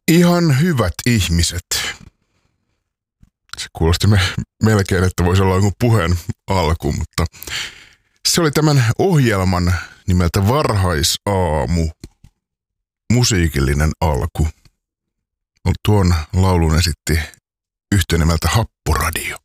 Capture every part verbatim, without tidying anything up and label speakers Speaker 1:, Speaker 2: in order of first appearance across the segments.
Speaker 1: Ihan hyvät ihmiset. Se kuulosti me, melkein, että voisi olla joku puheen alku, mutta se oli tämän ohjelman nimeltä Varhaisaamu. Musiikillinen alku. Tuon laulun esitti yhtiö nimeltä Happoradio.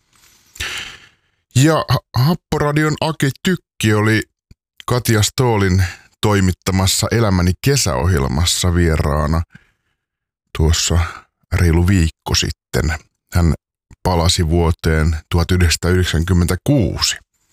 Speaker 1: Ja Happoradion Aki Tykki oli Katja Ståhlin toimittamassa Elämäni kesäohjelmassa vieraana tuossa reilu viikko sitten. Hän palasi vuoteen tuhatyhdeksänsataayhdeksänkymmentäkuusi.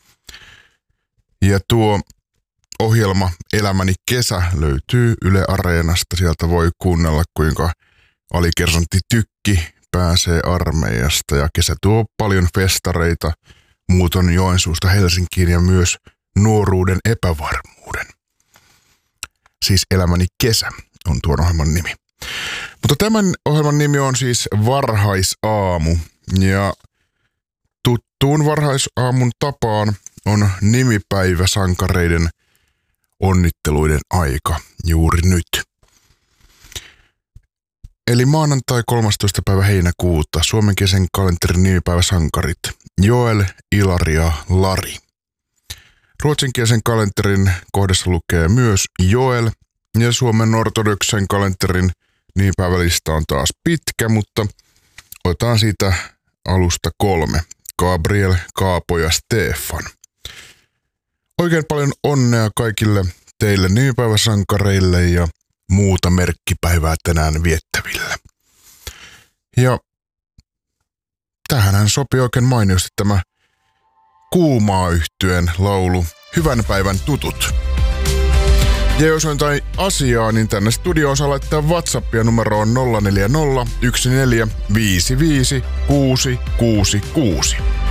Speaker 1: Ja tuo ohjelma Elämäni kesä löytyy Yle Areenasta. Sieltä voi kuunnella, kuinka alikersantti Tykki pääsee armeijasta. Ja kesä tuo paljon festareita muuton Joensuusta Helsinkiin ja myös nuoruuden epävarmuuden. Siis Elämäni kesä on tuon ohjelman nimi. Mutta tämän ohjelman nimi on siis Varhaisaamu. Ja tuttuun varhaisaamun tapaan on nimipäiväsankareiden onnitteluiden aika juuri nyt. Eli maanantai kolmastoista päivä heinäkuuta suomenkielisen kalenterin nimipäiväsankarit Joel, Ilari ja Lari. Ruotsinkielisen kalenterin kohdassa lukee myös Joel ja Suomen ortodoksen kalenterin nimipäivälista on taas pitkä, mutta otetaan siitä alusta kolme. Gabriel, Kaapo ja Stefan. Oikein paljon onnea kaikille teille nimipäiväsankareille ja muuta merkkipäivää tänään viettäville. Ja tähänhän sopii oikein mainiosti tämä Kuumaa-yhtyeen laulu Hyvän päivän tutut. Ja jos on jotain asiaa, niin tänne studioon saa laittaa WhatsAppia numeroon nolla neljä nolla yksi neljä viisi viisi kuusi kuusi kuusi.